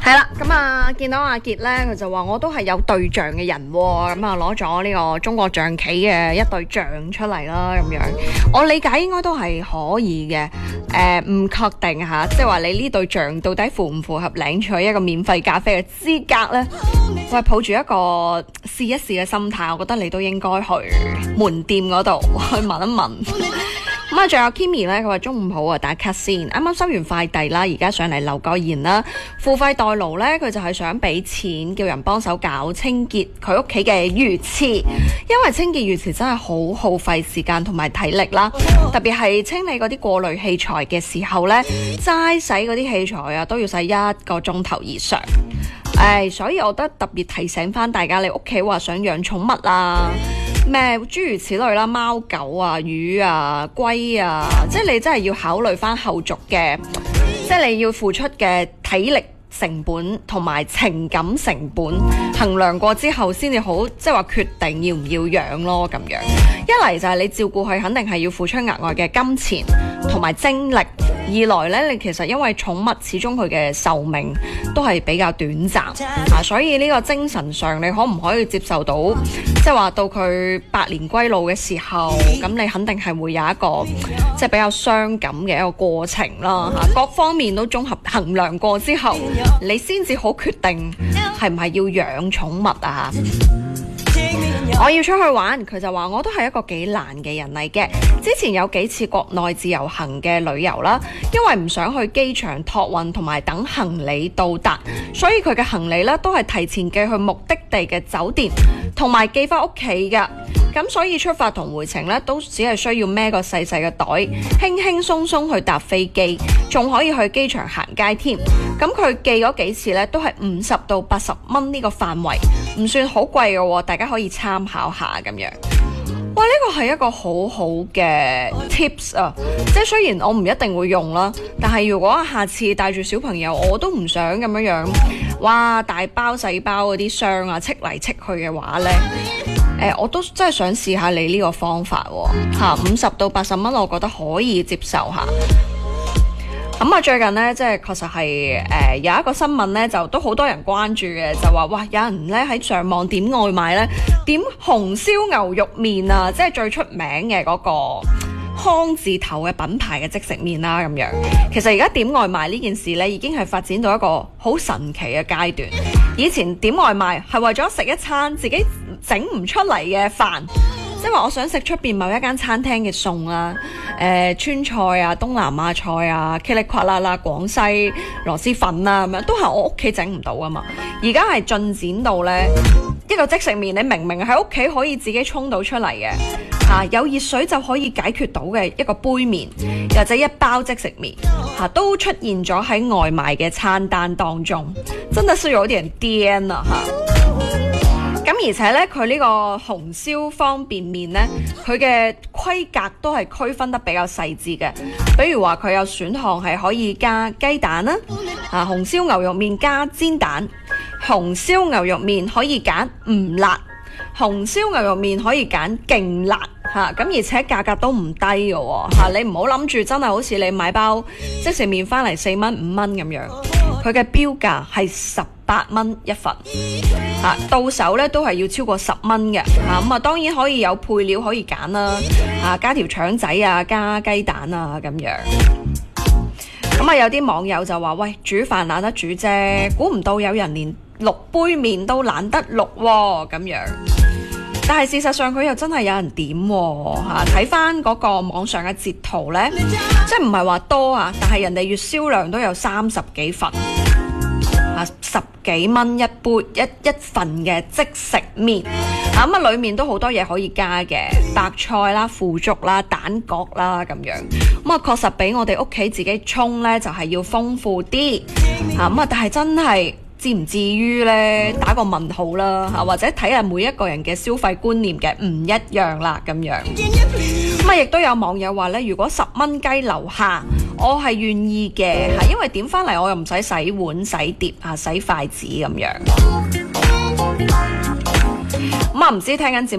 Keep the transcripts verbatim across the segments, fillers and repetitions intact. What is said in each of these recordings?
係啦，咁啊見到阿傑咧，佢就話我都係有對象嘅人喎，咁啊攞咗呢個中國象棋嘅一對象出嚟啦，咁樣我理解應該都係可以嘅，誒唔確定吓，即係話你呢對象到底符唔符合領取一個免費咖啡嘅資格呢？我係抱住一個試一試嘅心態，我覺得你都應該去門店嗰度去問一問。咁啊，仲有 Kimi 咧，佢話中午好啊，打卡先。啱啱收完快遞啦，而家上嚟留個言啦。付費代勞咧，佢就係想俾錢，叫人幫手搞清潔佢屋企嘅魚池，因為清潔魚池真係好耗費時間同埋體力啦。特別係清理嗰啲過濾器材嘅時候咧，齋洗嗰啲器材啊，都要洗一個鐘頭以上。誒，所以我覺得特別提醒翻大家，你屋企話想養寵物啊，咩諸如此類啦，貓狗啊、魚啊、龜啊，即係你真係要考慮翻後續嘅，即係你要付出嘅體力成本同埋情感成本衡量過之後先至好，即係話決定要唔要養咯咁樣。一嚟就係你照顧佢，肯定係要付出額外嘅金錢同埋精力；二來呢，你其實因為寵物始終佢嘅壽命都係比較短暫啊，所以呢個精神上你可唔可以接受到？即係話到佢百年歸老嘅時候，咁你肯定係會有一個即係比較傷感嘅一個過程啦嚇，各方面都綜合衡量過之後，你先至好決定係唔係要養寵物啊。我要出去玩，佢就話我都係一個幾懶嘅人嚟嘅。之前有幾次國內自由行嘅旅遊啦，因為唔想去機場託運同埋等行李到達，所以佢嘅行李咧都係提前寄去目的地嘅酒店，同埋寄翻屋企噶。咁所以出發同回程咧都只係需要孭個細細嘅袋，輕輕鬆鬆去搭飛機，仲可以去機場行街添。咁佢寄嗰幾次咧都係五十到八十蚊呢個範圍，唔算好貴嘅喎，大家可以參考下咁樣。哇！呢個係一個好好嘅 tips 啊！即係雖然我唔一定會用啦，但係如果下次帶住小朋友，我都唔想咁樣樣，哇！大包細包嗰啲箱啊，戚嚟戚去嘅話呢，誒、呃，我都真係想試下你呢個方法喎嚇，五十到八十蚊，我覺得可以接受下。咁啊，最近呢，即係確實係誒、呃、有一個新聞呢，就都好多人關注嘅，就話哇，有人呢喺上網點外賣呢，點紅燒牛肉麵啊，即係最出名嘅嗰個康字頭嘅品牌嘅即食麵啦咁樣。其實而家點外賣呢件事呢，已經係發展到一個好神奇嘅階段。以前點外賣係為咗食一餐自己整唔出嚟嘅飯。即係話我想食出邊某一間餐廳嘅餸啊，誒、呃、川菜啊、東南亞菜啊、噼里啪啦啦、廣西螺絲粉啊咁樣，都係我屋企整唔到啊嘛。而家係進展到呢一個即食麵，你明明喺屋企可以自己沖到出嚟嘅，嚇、啊、有熱水就可以解決到嘅一個杯麵，或者一包即食麵，嚇、啊、都出現咗喺外賣嘅餐單當中，真係需要有啲人癲啊嚇！咁而且咧，佢呢個紅燒方便麵呢，佢嘅規格都係區分得比較細緻嘅。比如話佢有選項係可以加雞蛋啦，啊紅燒牛肉麵加煎蛋，紅燒牛肉麵可以揀唔辣，紅燒牛肉麵可以揀勁辣嚇。咁、啊、而且價格都唔低嘅喎嚇，你唔好諗住真係好似你買包即食麵翻嚟四蚊五蚊咁樣，佢嘅標價係十八蚊一份。啊、到手咧都係要超過十蚊嘅嚇，咁啊當然可以有配料可以揀啦，啊加條腸仔啊，加雞蛋啊咁樣。咁啊有啲網友就話：喂，煮飯懶得煮啫，估唔到有人連淥杯麵都懶得淥喎咁樣。但係事實上佢又真係有人點喎嚇，睇翻嗰個網上嘅截圖呢，即係唔係話多啊，但係人哋月銷量都有三十幾份。啊，十幾蚊一杯一一份嘅即食麵，啊咁啊，裡面都好多嘢可以加嘅，白菜啦、腐竹啦、蛋角啦咁樣，咁啊確實比我哋屋企自己沖呢就係、是、要豐富啲，啊咁啊，但係真係至唔至於呢？打個問號啦，啊或者睇下每一個人嘅消費觀念嘅唔一樣啦咁樣。咁啊，亦都有網友話咧，如果十蚊雞樓下，我係願意嘅，係因為點翻嚟我又唔使洗碗、洗碟啊、洗筷子咁樣。咁啊，唔知聽緊節目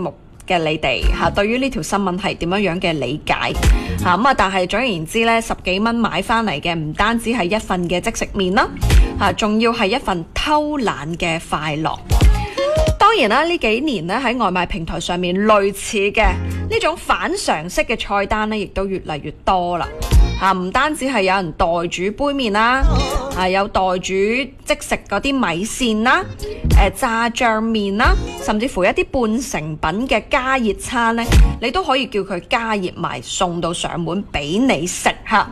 嘅你哋嚇，對於呢條新聞係點樣樣嘅理解嚇咁啊？但係總而言之咧，十幾蚊買翻嚟嘅唔單止係一份嘅即食麵啦嚇，仲要係一份偷懶嘅快樂。當然啦，呢幾年咧喺外賣平台上面類似嘅呢種反常識嘅菜單咧，亦都越嚟越多啦嚇。唔單止係有人代煮杯麵啦，啊有代煮即食嗰啲米線啦，誒炸醬麵啦，甚至乎一啲半成品嘅加熱餐咧，你都可以叫佢加熱埋送到上門俾你食嚇。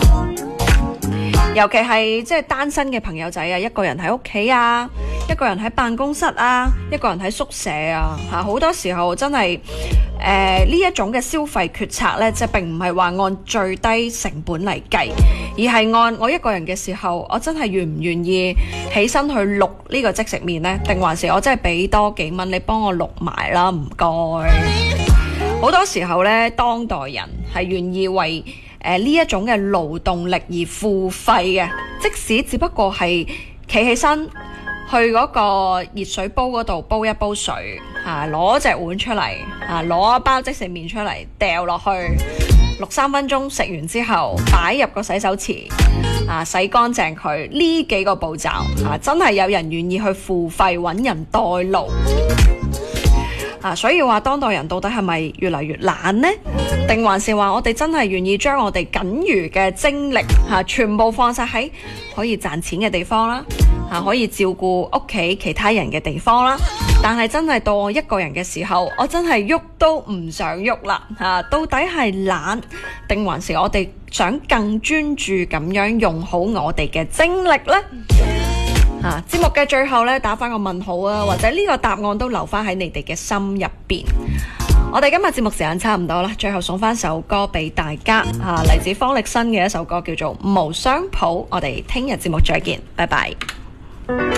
尤其係即係單身嘅朋友仔啊，一個人喺屋企啊，一個人喺辦公室啊，一個人喺宿舍啊，嚇好多時候真係誒呢一種嘅消費決策呢，即係並唔係話按最低成本嚟計，而係按我一個人嘅時候，我真係願唔願意起身去淥呢個即食麵呢？定還是我真係俾多幾蚊你幫我淥埋啦，唔該。好多時候呢，當代人係願意為誒呢一種嘅勞動力而付費嘅，即使只不過係企起身去嗰個熱水煲嗰度煲一煲水，嚇攞隻碗出嚟，嚇攞一包即食麵出嚟掉落去，六三分鐘食完之後擺入個洗手池，啊洗乾淨佢，呢幾個步驟，嚇真係有人願意去付費揾人代勞。啊，所以話當代人到底係咪越嚟越懶呢？定還是話我哋真係願意將我哋僅餘嘅精力嚇、啊、全部放晒喺可以賺錢嘅地方啦，嚇、啊、可以照顧屋企其他人嘅地方啦。但係真係到我一個人嘅時候，我真係喐都唔想喐啦嚇。到底係懶定還是我哋想更專注咁樣用好我哋嘅精力呢？啊！節目嘅最後咧，打翻個問號啊，或者呢個答案都留翻喺你哋嘅心入邊。我哋今日節目時間差唔多啦，最後送翻首歌俾大家，啊，嚟自方力申嘅一首歌叫做《無雙譜》。我哋聽日節目再見，拜拜。